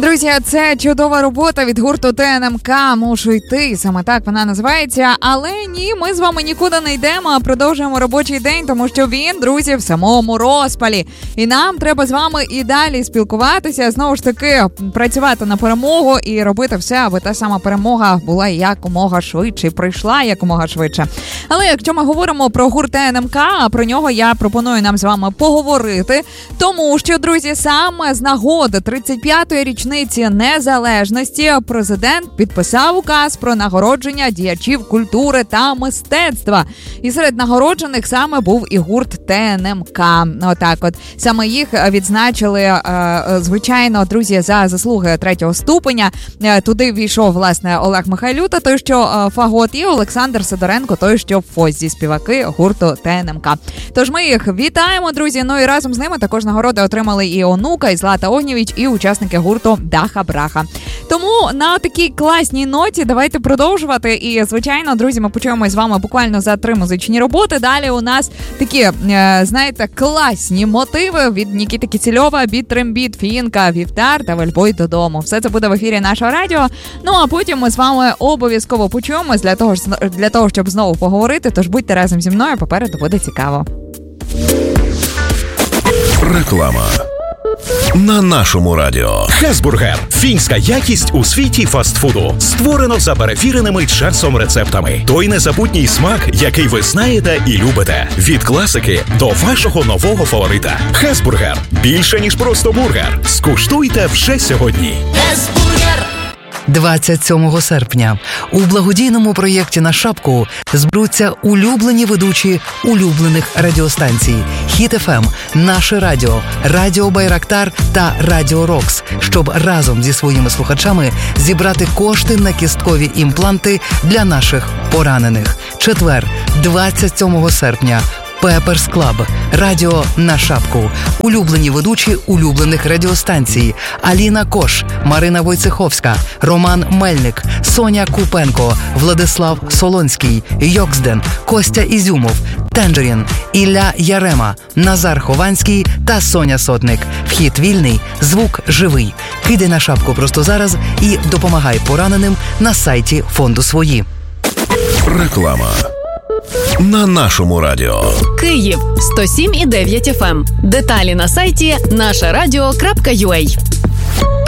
Друзі, це чудова робота від гурту ТНМК «Мушу йти». Саме так вона називається. Але ні, ми з вами нікуди не йдемо, а продовжуємо робочий день, тому що він, друзі, в самому розпалі. І нам треба з вами і далі спілкуватися, знову ж таки, працювати на перемогу і робити все, аби та сама перемога була якомога швидше і прийшла якомога швидше. Але якщо ми говоримо про гурт ТНМК, про нього я пропоную нам з вами поговорити, тому що, друзі, саме з нагоди 35-ї річниці незалежності президент підписав указ про нагородження діячів культури та мистецтва. І серед нагороджених саме був і гурт ТНМК. Отак от. Саме їх відзначили, звичайно, друзі, за заслуги 3-го ступеня. Туди війшов, власне, Олег Михайлюта, той, що фагот, і Олександр Сидоренко, той, що фозі, співаки гурту ТНМК. Тож ми їх вітаємо, друзі, ну і разом з ними також нагороди отримали і Онука, і Злата Огнєвіч, і учасники гурту Даха Браха. Тому на такій класній ноті давайте продовжувати. І, звичайно, друзі, ми почуємо з вами буквально за 3 музичні роботи. Далі у нас такі, знаєте, класні мотиви від Нікіти Кісельова, Біт Трембіт, Фінка, Вівтар та Вельбой додому. Все це буде в ефірі нашого радіо. Ну, а потім ми з вами обов'язково почуємось для того, щоб знову поговорити. Тож будьте разом зі мною, попереду буде цікаво. Реклама. На нашому радіо. Хесбургер. Фінська якість у світі фастфуду. Створено за перевіреними часом рецептами. Той незабутній смак, який ви знаєте і любите. Від класики до вашого нового фаворита. Хесбургер. Більше, ніж просто бургер. Скуштуйте вже сьогодні. Хесбургер. 27 серпня у благодійному проєкті «На шапку» зберуться улюблені ведучі улюблених радіостанцій «Хіт ФМ», «Наше радіо», «Радіо Байрактар» та «Радіо Рокс», щоб разом зі своїми слухачами зібрати кошти на кісткові імпланти для наших поранених. Четвер, 27 серпня. Пеперс Клаб. Радіо «На шапку». Улюблені ведучі улюблених радіостанцій. Аліна Кош, Марина Войцеховська, Роман Мельник, Соня Купенко, Владислав Солонський, Йоксден, Костя Ізюмов, Тенджерін, Ілля Ярема, Назар Хованський та Соня Сотник. Вхід вільний, звук живий. Кидай на шапку просто зараз і допомагай пораненим на сайті фонду «Свої». Реклама. На нашому радіо. Київ 107,9 FM. Деталі на сайті нашарадіо.ua.